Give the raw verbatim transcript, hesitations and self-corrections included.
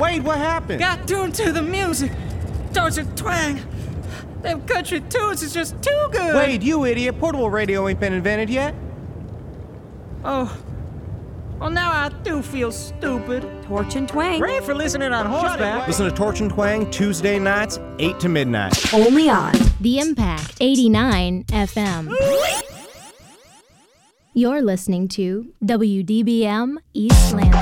Wade, what happened? Got tuned to the music. Torch and twang. Them country tunes is just too good. Wade, you idiot. Portable radio ain't been invented yet. Oh. Well, now I do feel stupid. Torch and twang. Great for listening on horseback. Listen to Torch and Twang Tuesday nights, eight to midnight. Only on The Impact eighty-nine F M. You're listening to W D B M East Lansing.